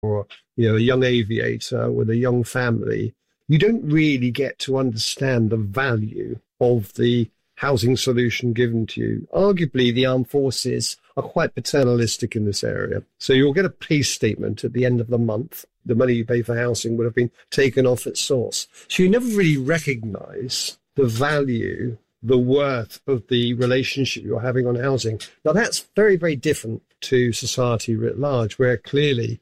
or, a young aviator with a young family, you don't really get to understand the value of the housing solution given to you. Arguably, the armed forces are quite paternalistic in this area. So you'll get a pay statement at the end of the month. The money you pay for housing would have been taken off at source. So you never really recognize the value, the worth of the relationship you're having on housing. Now, that's very, very different to society writ large, where clearly,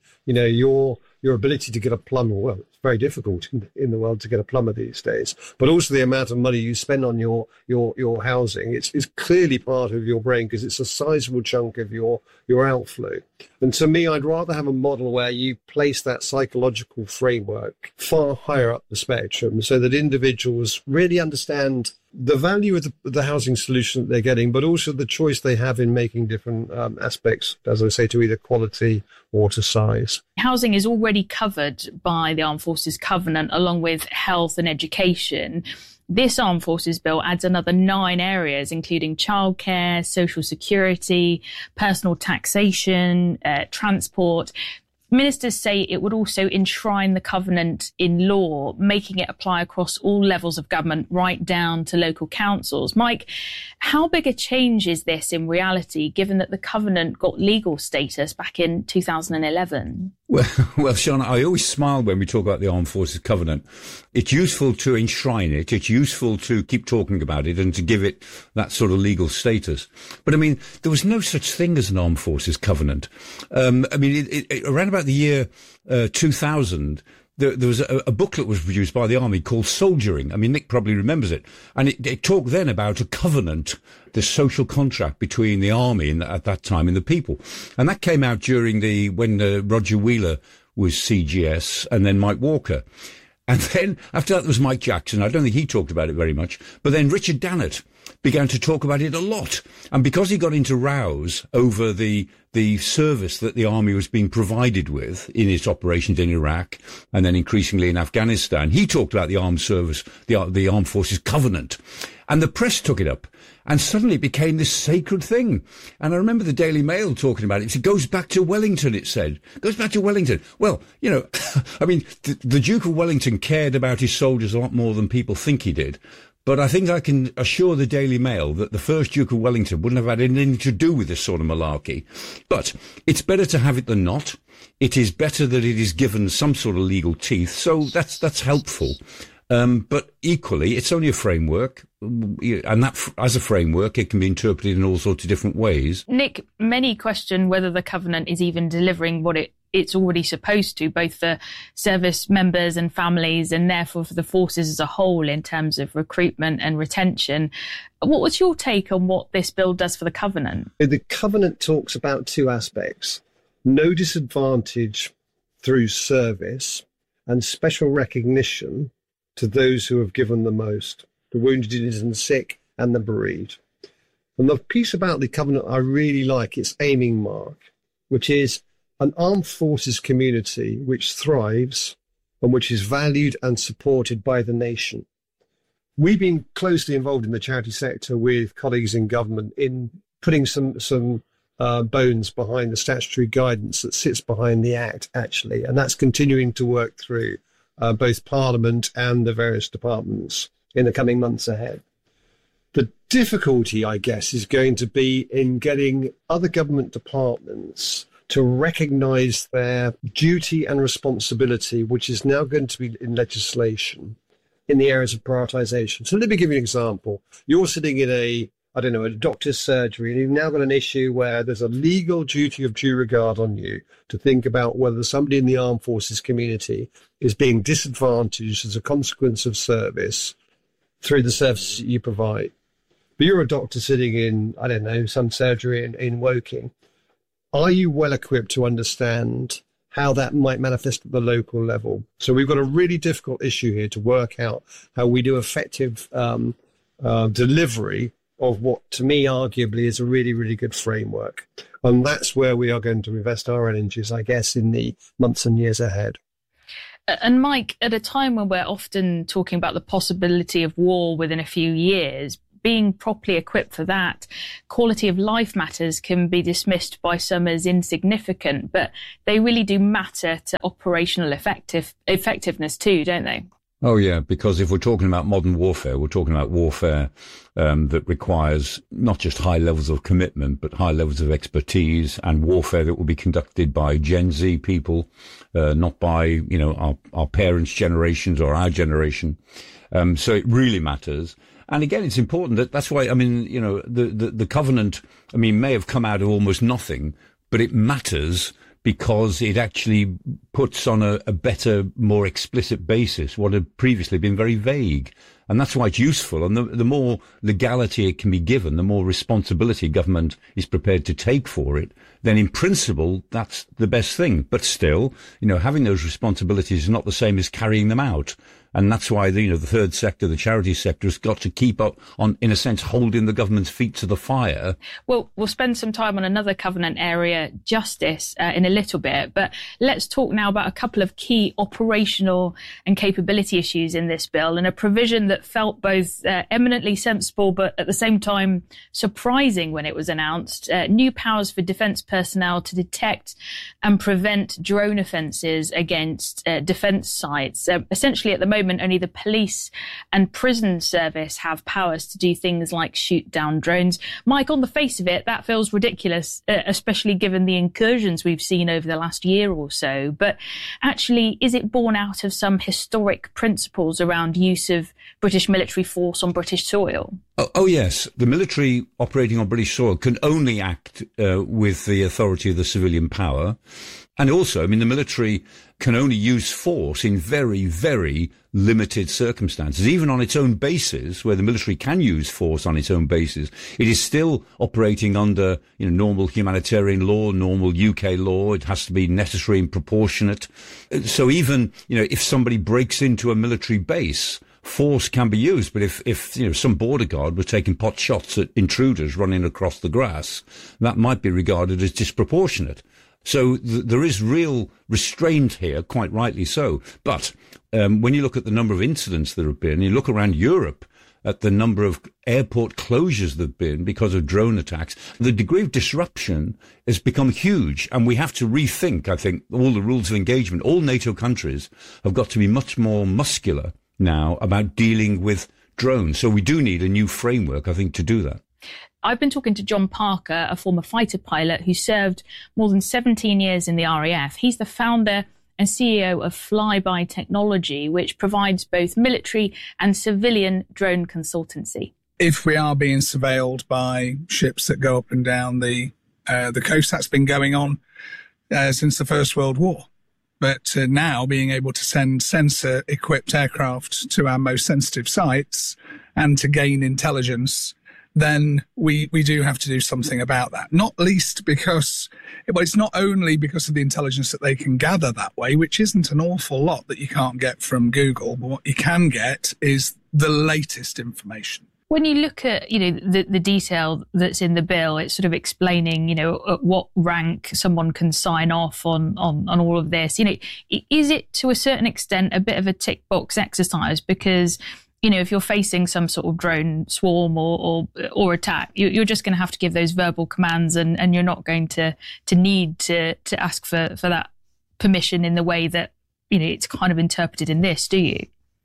your ability to get a plumber, well, it's very difficult in the world to get a plumber these days, but also the amount of money you spend on your housing, it's clearly part of your brain because it's a sizable chunk of your outflow. And to me, I'd rather have a model where you place that psychological framework far higher up the spectrum so that individuals really understand the value of the housing solution that they're getting, but also the choice they have in making different aspects, as I say, to either quality or to size. Housing is already covered by the Armed Forces Covenant, along with health and education. This Armed Forces Bill adds another 9 areas, including childcare, social security, personal taxation, transport. Ministers say it would also enshrine the covenant in law, making it apply across all levels of government, right down to local councils. Mike, how big a change is this in reality, given that the covenant got legal status back in 2011? Well, Sean, I always smile when we talk about the Armed Forces Covenant. It's useful to enshrine it. It's useful to keep talking about it and to give it that sort of legal status. But I mean, there was no such thing as an Armed Forces Covenant. Around about the year 2000, there was a booklet was produced by the Army called Soldiering. I mean, Nick probably remembers it. And it talked then about a covenant, the social contract between the Army at that time and the people. And that came out when Roger Wheeler was CGS and then Mike Walker. And then after that there was Mike Jackson. I don't think he talked about it very much. But then Richard Dannett began to talk about it a lot. And because he got into rows over the service that the Army was being provided with in its operations in Iraq and then increasingly in Afghanistan, he talked about the armed service, the Armed Forces Covenant. And the press took it up. And suddenly it became this sacred thing. And I remember the Daily Mail talking about it. It goes back to Wellington, it said. Goes back to Wellington. Well, I mean, the Duke of Wellington cared about his soldiers a lot more than people think he did. But I think I can assure the Daily Mail that the first Duke of Wellington wouldn't have had anything to do with this sort of malarkey. But it's better to have it than not. It is better that it is given some sort of legal teeth. So that's helpful. But equally, it's only a framework, and that, as a framework, it can be interpreted in all sorts of different ways. Nick, many question whether the covenant is even delivering what it's already supposed to, both for service members and families, and therefore for the forces as a whole in terms of recruitment and retention. What was your take on what this bill does for the covenant? The covenant talks about 2 aspects: no disadvantage through service and special recognition to those who have given the most, the wounded and sick and the bereaved. And the piece about the covenant I really like, its aiming mark, which is an armed forces community which thrives and which is valued and supported by the nation. We've been closely involved in the charity sector with colleagues in government in putting some bones behind the statutory guidance that sits behind the Act, actually, and that's continuing to work through both Parliament and the various departments in the coming months ahead. The difficulty, I guess, is going to be in getting other government departments to recognise their duty and responsibility, which is now going to be in legislation, in the areas of prioritisation. So let me give you an example. You're sitting in a doctor's surgery, and you've now got an issue where there's a legal duty of due regard on you to think about whether somebody in the armed forces community is being disadvantaged as a consequence of service through the services you provide. But you're a doctor sitting in, some surgery in Woking. Are you well equipped to understand how that might manifest at the local level? So we've got a really difficult issue here to work out how we do effective delivery of what, to me, arguably is a really, really good framework. And that's where we are going to invest our energies, I guess, in the months and years ahead. And Mike, at a time when we're often talking about the possibility of war within a few years, being properly equipped for that, quality of life matters can be dismissed by some as insignificant, but they really do matter to operational effectiveness too, don't they? Oh, yeah, because if we're talking about modern warfare, we're talking about warfare that requires not just high levels of commitment, but high levels of expertise, and warfare that will be conducted by Gen Z people, not by, our parents' generations or our generation. So it really matters. And again, it's important that's why, the covenant, may have come out of almost nothing, but it matters because it actually puts on a better, more explicit basis what had previously been very vague. And that's why it's useful. And the more legality it can be given, the more responsibility government is prepared to take for it, then in principle, that's the best thing. But still, having those responsibilities is not the same as carrying them out. And that's why the third sector, the charity sector, has got to keep up on, in a sense, holding the government's feet to the fire. Well, we'll spend some time on another covenant area, justice, in a little bit. But let's talk now about a couple of key operational and capability issues in this bill, and a provision that felt both eminently sensible, but at the same time surprising when it was announced. New powers for defence personnel to detect and prevent drone offences against defence sites. Essentially, at the moment, only the police and prison service have powers to do things like shoot down drones. Mike, on the face of it, that feels ridiculous, especially given the incursions we've seen over the last year or so. But actually, is it born out of some historic principles around use of British military force on British soil? Oh, yes. The military operating on British soil can only act with the authority of the civilian power. And also, the military can only use force in very, very limited circumstances. Even on its own bases, where the military can use force on its own bases, it is still operating under, normal humanitarian law, normal UK law. It has to be necessary and proportionate. So even, if somebody breaks into a military base, force can be used. But if some border guard was taking pot shots at intruders running across the grass, that might be regarded as disproportionate. So there is real restraint here, quite rightly so. But when you look at the number of incidents that have been, you look around Europe at the number of airport closures that have been because of drone attacks, the degree of disruption has become huge. And we have to rethink, I think, all the rules of engagement. All NATO countries have got to be much more muscular now about dealing with drones. So we do need a new framework, I think, to do that. I've been talking to John Parker, a former fighter pilot who served more than 17 years in the RAF. He's the founder and CEO of Flyby Technology, which provides both military and civilian drone consultancy. If we are being surveilled by ships that go up and down the coast, that's been going on since the First World War. But now being able to send sensor-equipped aircraft to our most sensitive sites and to gain intelligence, then we do have to do something about that. Not least because, it's not only because of the intelligence that they can gather that way, which isn't an awful lot that you can't get from Google, but what you can get is the latest information. When you look at, the detail that's in the bill, it's sort of explaining, at what rank someone can sign off on all of this. Is it to a certain extent a bit of a tick box exercise? Because if you're facing some sort of drone swarm or attack, you're just going to have to give those verbal commands, and you're not going to need to ask for that permission in the way that, it's kind of interpreted in this, do you?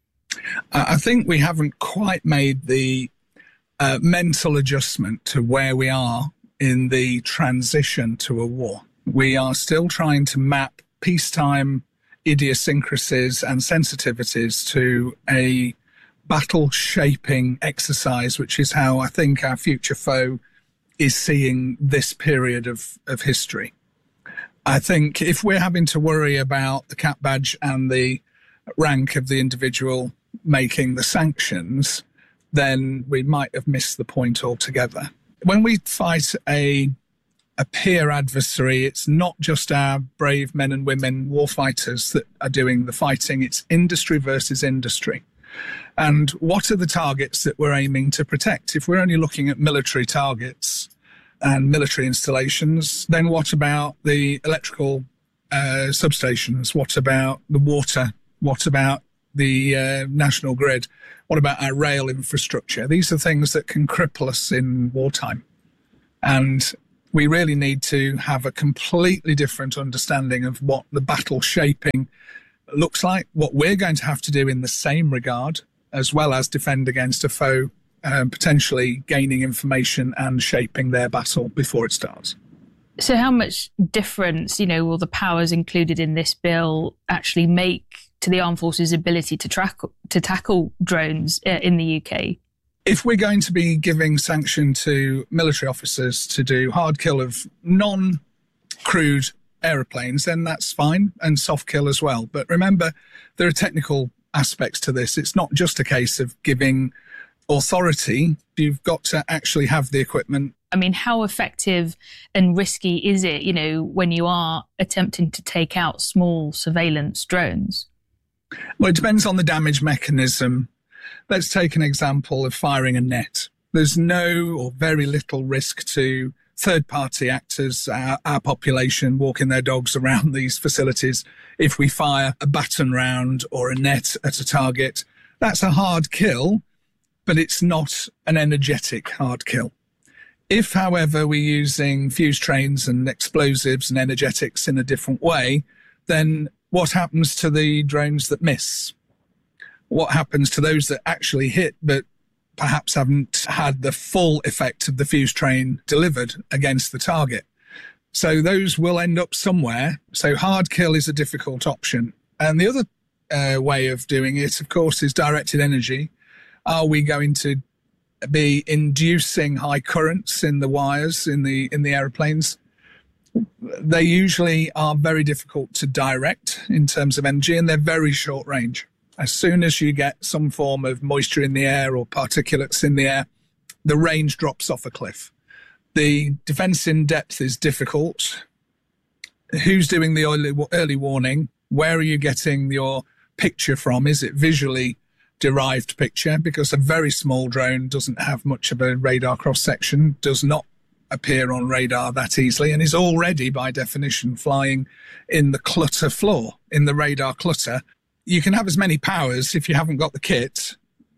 I think we haven't quite made the mental adjustment to where we are in the transition to a war. We are still trying to map peacetime idiosyncrasies and sensitivities to a battle-shaping exercise, which is how I think our future foe is seeing this period of history. I think if we're having to worry about the cap badge and the rank of the individual making the sanctions, then we might have missed the point altogether. When we fight a peer adversary, it's not just our brave men and women warfighters that are doing the fighting, it's industry versus industry. And what are the targets that we're aiming to protect? If we're only looking at military targets and military installations, then what about the electrical substations? What about the water? What about the national grid? What about our rail infrastructure? These are things that can cripple us in wartime. And we really need to have a completely different understanding of what the battle shaping looks like, what we're going to have to do in the same regard, as well as defend against a foe, potentially gaining information and shaping their battle before it starts. So how much difference, will the powers included in this bill actually make to the armed forces' ability to tackle drones in the UK? If we're going to be giving sanction to military officers to do hard kill of non-crewed aeroplanes, then that's fine, and soft kill as well. But remember, there are technical aspects to this. It's not just a case of giving authority. You've got to actually have the equipment. I mean, how effective and risky is it, when you are attempting to take out small surveillance drones? Well, it depends on the damage mechanism. Let's take an example of firing a net. There's no or very little risk to third-party actors, our population, walking their dogs around these facilities. If we fire a baton round or a net at a target, that's a hard kill, but it's not an energetic hard kill. If, however, we're using fuse trains and explosives and energetics in a different way, then what happens to the drones that miss? What happens to those that actually hit but perhaps haven't had the full effect of the fuse train delivered against the target? So those will end up somewhere. So hard kill is a difficult option. And the other way of doing it, of course, is directed energy. Are we going to be inducing high currents in the wires in the aeroplanes? They usually are very difficult to direct in terms of energy, and they're very short range. As soon as you get some form of moisture in the air or particulates in the air, the range drops off a cliff. The defense in depth is difficult. Who's doing the early warning? Where are you getting your picture from? Is it visually derived picture? Because a very small drone doesn't have much of a radar cross-section, does not appear on radar that easily, and is already, by definition, flying in the clutter floor, in the radar clutter. You can have as many powers if you haven't got the kit.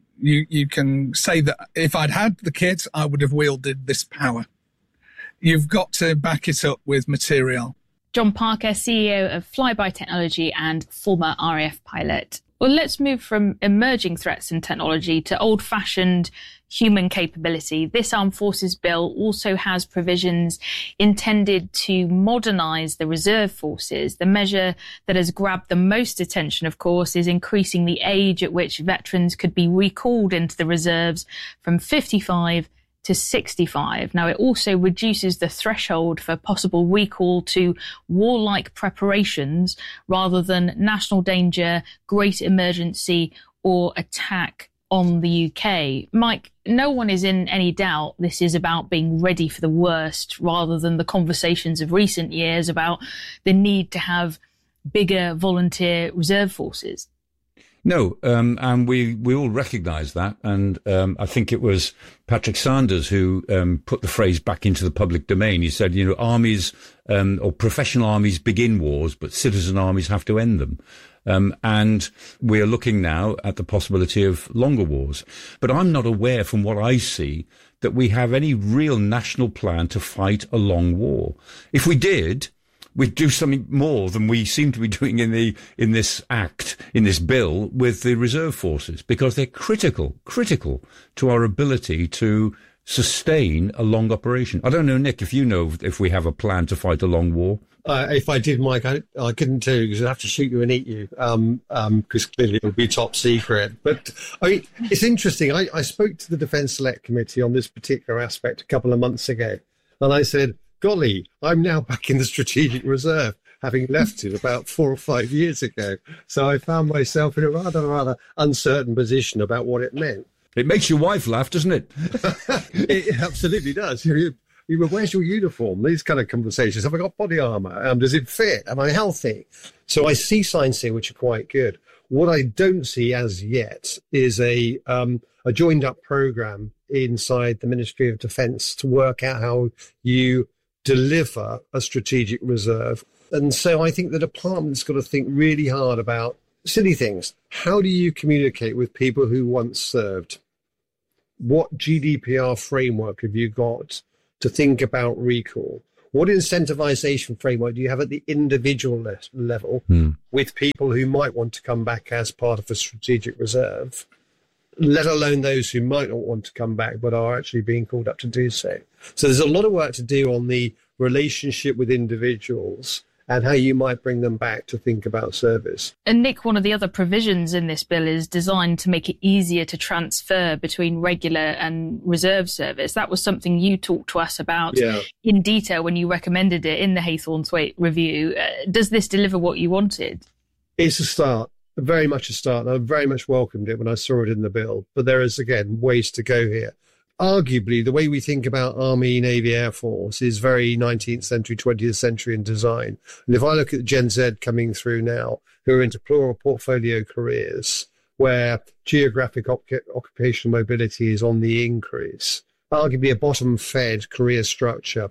You can say that if I'd had the kit, I would have wielded this power. You've got to back it up with material. John Parker, CEO of Flyby Technology and former RAF pilot. Well, let's move from emerging threats and technology to old-fashioned human capability. This Armed Forces Bill also has provisions intended to modernise the reserve forces. The measure that has grabbed the most attention, of course, is increasing the age at which veterans could be recalled into the reserves from 55 to 65. Now, it also reduces the threshold for possible recall to warlike preparations rather than national danger, great emergency or attack on the UK. Mike, no one is in any doubt this is about being ready for the worst rather than the conversations of recent years about the need to have bigger volunteer reserve forces. No, and we all recognise that. And I think it was Patrick Sanders who put the phrase back into the public domain. He said, armies or professional armies begin wars, but citizen armies have to end them. And we are looking now at the possibility of longer wars. But I'm not aware from what I see that we have any real national plan to fight a long war. If we did, we'd do something more than we seem to be doing in this bill with the reserve forces, because they're critical to our ability to sustain a long operation. I don't know, Nick, if you know if we have a plan to fight a long war. If I did, Mike, I couldn't tell you because I'd have to shoot you and eat you, because clearly it would be top secret. But I mean, it's interesting. I spoke to the Defence Select Committee on this particular aspect a couple of months ago, and I said, golly, I'm now back in the Strategic Reserve, having left it about 4 or 5 years ago. So I found myself in a rather uncertain position about what it meant. It makes your wife laugh, doesn't it? It absolutely does. Where's your uniform? These kind of conversations. Have I got body armour? Does it fit? Am I healthy? So I see signs here which are quite good. What I don't see as yet is a joined up programme inside the Ministry of Defence to work out how you deliver a strategic reserve. And so I think the department's got to think really hard about silly things. How do you communicate with people who once served? What GDPR framework have you got to think about recall? What incentivization framework do you have at the individual level with people who might want to come back as part of a strategic reserve, let alone those who might not want to come back but are actually being called up to do so? So there's a lot of work to do on the relationship with individuals and how you might bring them back to think about service. And Nick, one of the other provisions in this bill is designed to make it easier to transfer between regular and reserve service. That was something you talked to us about in detail when you recommended it in the Haythornthwaite review. Does this deliver what you wanted? It's a start, very much a start. I very much welcomed it when I saw it in the bill. But there is, again, ways to go here. Arguably, the way we think about Army, Navy, Air Force is very 19th century, 20th century in design. And if I look at Gen Z coming through now, who are into plural portfolio careers, where geographic occupational mobility is on the increase, arguably a bottom-fed career structure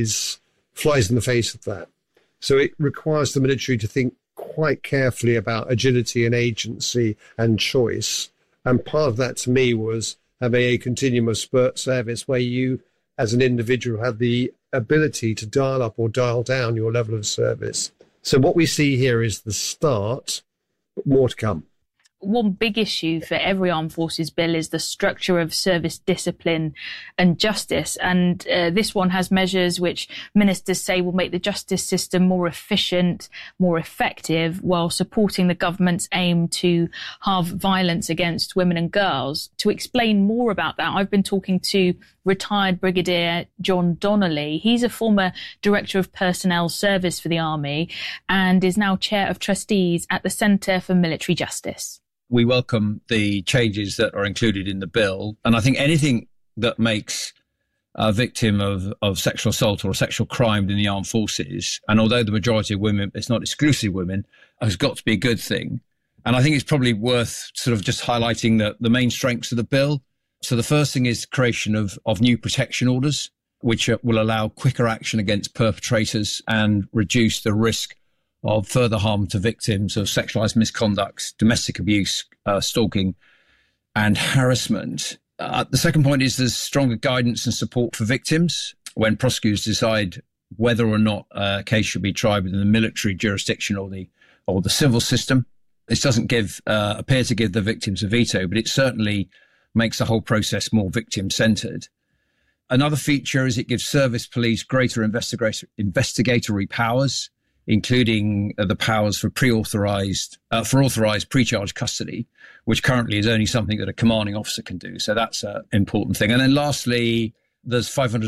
flies in the face of that. So it requires the military to think quite carefully about agility and agency and choice. And part of that, to me, was having a continuum of service where you, as an individual, have the ability to dial up or dial down your level of service. So what we see here is the start, but more to come. One big issue for every armed forces bill is the structure of service discipline and justice. And this one has measures which ministers say will make the justice system more efficient, more effective, while supporting the government's aim to halve violence against women and girls. To explain more about that, I've been talking to retired Brigadier John Donnelly. He's a former Director of Personnel Service for the Army and is now Chair of Trustees at the Centre for Military Justice. We welcome the changes that are included in the bill. And I think anything that makes a victim of sexual assault or a sexual crime in the armed forces, and although the majority of women, it's not exclusively women, has got to be a good thing. And I think it's probably worth sort of just highlighting the main strengths of the bill. So the first thing is creation of new protection orders, which will allow quicker action against perpetrators and reduce the risk of further harm to victims of sexualised misconduct, domestic abuse, stalking and harassment. The second point is there's stronger guidance and support for victims when prosecutors decide whether or not a case should be tried within the military jurisdiction or the civil system. This doesn't appear to give the victims a veto, but it certainly makes the whole process more victim-centred. Another feature is it gives service police greater investigatory powers, including the powers for authorised pre-charge custody, which currently is only something that a commanding officer can do. So that's an important thing. And then lastly, there's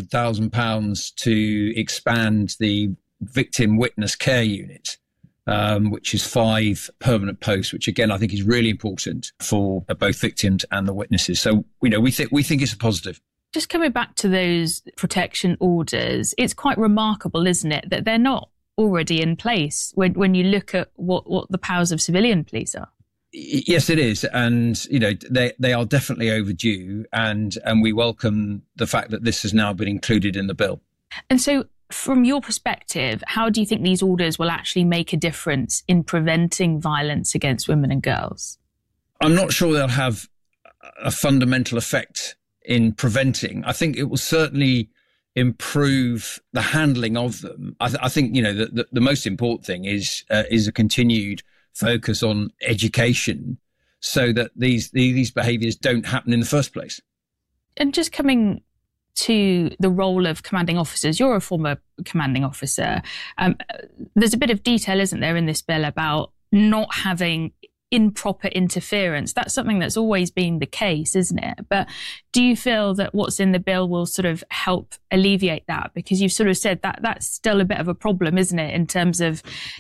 £500,000 to expand the victim witness care unit, which is 5 permanent posts, which again, I think is really important for both victims and the witnesses. So, we think it's a positive. Just coming back to those protection orders, it's quite remarkable, isn't it, that they're not already in place when you look at what the powers of civilian police are? Yes, it is. And, they are definitely overdue. And we welcome the fact that this has now been included in the bill. And so from your perspective, how do you think these orders will actually make a difference in preventing violence against women and girls? I'm not sure they'll have a fundamental effect in preventing. I think it will certainly improve the handling of them. I think, the most important thing is a continued focus on education so that these behaviours don't happen in the first place. And just coming to the role of commanding officers, you're a former commanding officer. There's a bit of detail, isn't there, in this bill about not having improper interference. That's something that's always been the case, isn't it? But do you feel that what's in the bill will sort of help alleviate that? Because you've sort of said that that's still a bit of a problem, isn't it, in terms of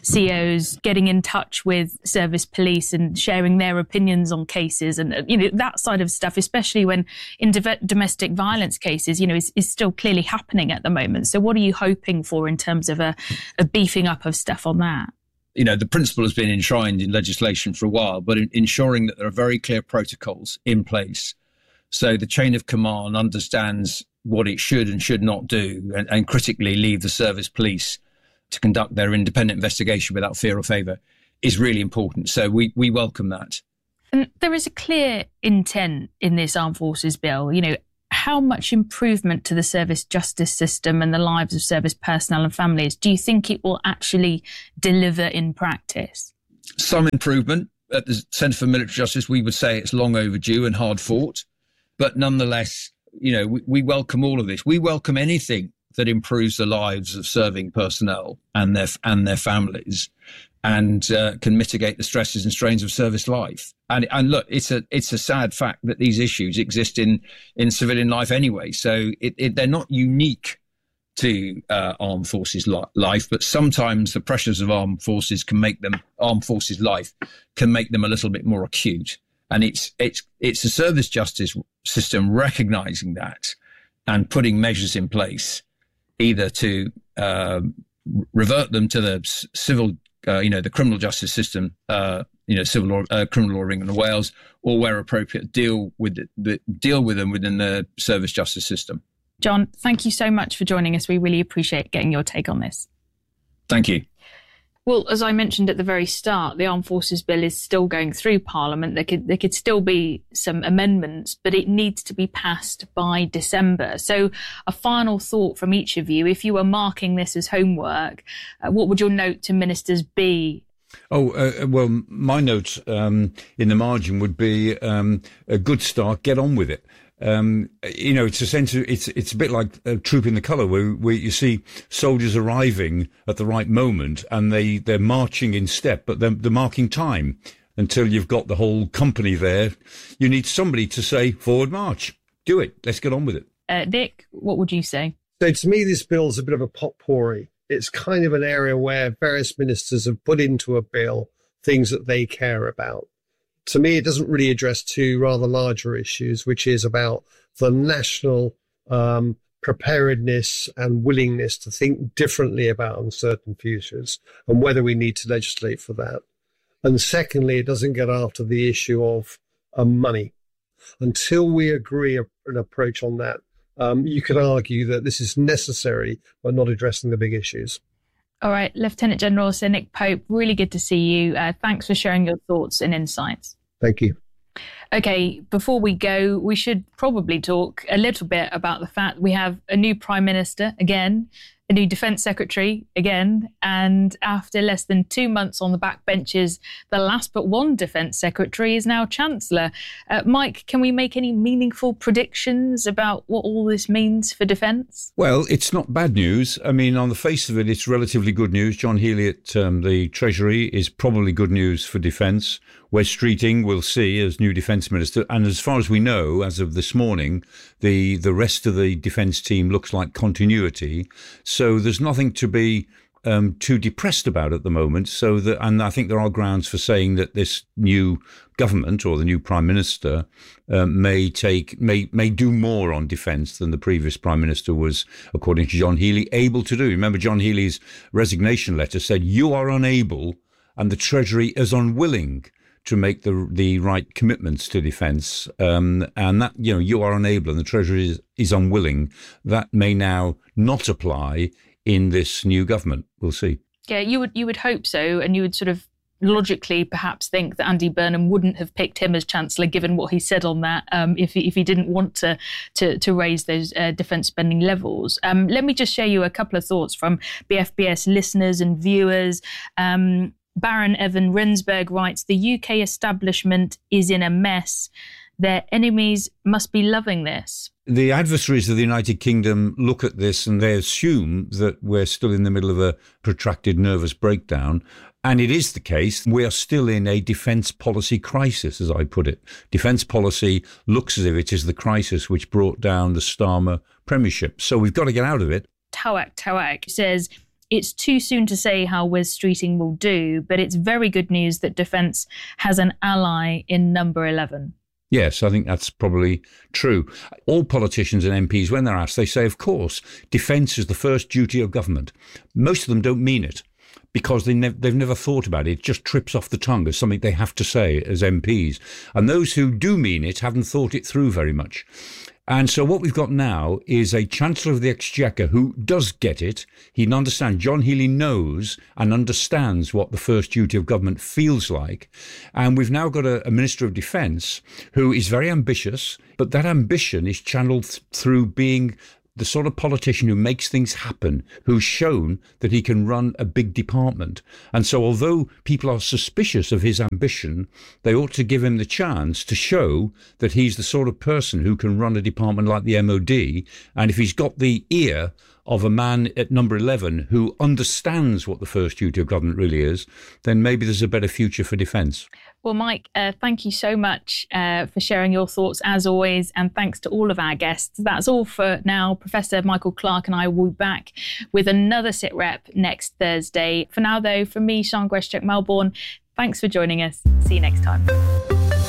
COs getting in touch with service police and sharing their opinions on cases and, that side of stuff, especially when in domestic violence cases, is still clearly happening at the moment. So what are you hoping for in terms of a beefing up of stuff on that? The principle has been enshrined in legislation for a while, but ensuring that there are very clear protocols in place so the chain of command understands what it should and should not do and critically leave the service police to conduct their independent investigation without fear or favour is really important. So we welcome that. And there is a clear intent in this Armed Forces Bill. How much improvement to the service justice system and the lives of service personnel and families do you think it will actually deliver in practice? Some improvement. At the Centre for Military Justice, we would say it's long overdue and hard fought. But nonetheless, we welcome all of this. We welcome anything that improves the lives of serving personnel and their families, and can mitigate the stresses and strains of service life. And look, it's a sad fact that these issues exist in civilian life anyway. So they're not unique to armed forces life, but sometimes the pressures of armed forces life can make them a little bit more acute. And it's a service justice system recognizing that and putting measures in place, either to revert them to the civil, the criminal justice system, civil law, criminal law of England and Wales, or where appropriate, deal with them within the service justice system. John, thank you so much for joining us. We really appreciate getting your take on this. Thank you. Well, as I mentioned at the very start, the Armed Forces Bill is still going through Parliament. There could still be some amendments, but it needs to be passed by December. So a final thought from each of you. If you were marking this as homework, what would your note to ministers be? Well, my note in the margin would be a good start, get on with it. It's a sense of, it's a bit like a Troop in the Colour, where you see soldiers arriving at the right moment and they're marching in step, but they're marking time until you've got the whole company there. You need somebody to say, forward march, do it, let's get on with it. Nick, what would you say? So to me, this bill's a bit of a potpourri. It's kind of an area where various ministers have put into a bill things that they care about. To me, it doesn't really address two rather larger issues, which is about the national preparedness and willingness to think differently about uncertain futures and whether we need to legislate for that. And secondly, it doesn't get after the issue of money. Until we agree an approach on that, you could argue that this is necessary, but not addressing the big issues. All right, Lieutenant General Sir Nick Pope, really good to see you. Thanks for sharing your thoughts and insights. Thank you. Okay, before we go, we should probably talk a little bit about the fact we have a new Prime Minister again, a new Defence Secretary again, and after less than 2 months on the backbenches, the last but one Defence Secretary is now Chancellor. Mike, can we make any meaningful predictions about what all this means for defence? Well, it's not bad news. I mean, on the face of it, it's relatively good news. John Healey at the Treasury is probably good news for defence. Wes Streeting we'll see as new Defence Minister. And as far as we know, as of this morning, the rest of the defence team looks like continuity. So there's nothing to be too depressed about at the moment. And I think there are grounds for saying that this new government or the new Prime Minister may do more on defence than the previous Prime Minister was, according to John Healey, able to do. Remember, John Healey's resignation letter said, you are unable and the Treasury is unwilling to make the right commitments to defence, and that, you are unable and the Treasury is unwilling. That may now not apply in this new government. We'll see. Yeah, you would hope so, and you would sort of logically perhaps think that Andy Burnham wouldn't have picked him as Chancellor, given what he said on that, if he didn't want to raise those defence spending levels. Let me just share you a couple of thoughts from BFBS listeners and viewers. Baron Evan Rensberg writes, the UK establishment is in a mess. Their enemies must be loving this. The adversaries of the United Kingdom look at this and they assume that we're still in the middle of a protracted nervous breakdown. And it is the case. We are still in a defence policy crisis, as I put it. Defence policy looks as if it is the crisis which brought down the Starmer premiership. So we've got to get out of it. Tawak says, it's too soon to say how Wes Streeting will do, but it's very good news that defence has an ally in number 11. Yes, I think that's probably true. All politicians and MPs, when they're asked, they say, of course, defence is the first duty of government. Most of them don't mean it because they've never thought about it. It just trips off the tongue as something they have to say as MPs. And those who do mean it haven't thought it through very much. And so what we've got now is a Chancellor of the Exchequer who does get it. He understands. John Healey knows and understands what the first duty of government feels like. And we've now got a Minister of Defence who is very ambitious, but that ambition is channeled through being the sort of politician who makes things happen, who's shown that he can run a big department. And so although people are suspicious of his ambition, they ought to give him the chance to show that he's the sort of person who can run a department like the MOD. And if he's got the ear of a man at number 11 who understands what the first duty of government really is, then maybe there's a better future for defence. Well, Mike, thank you so much for sharing your thoughts as always, and thanks to all of our guests. That's all for now. Professor Michael Clarke and I will be back with another SITREP next Thursday. For now, though, from me, Sian Gwestchuk, Melbourne, thanks for joining us. See you next time.